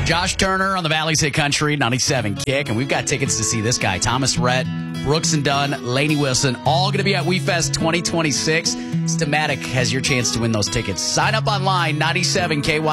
Josh Turner on the Valley's Hit Country 97 Kick, and we've got tickets to see this guy, Thomas Rhett, Brooks and Dunn, Lainey Wilson, all going to be at WeFest 2026. Stamatic has your chance to win those tickets. Sign up online, 97KY.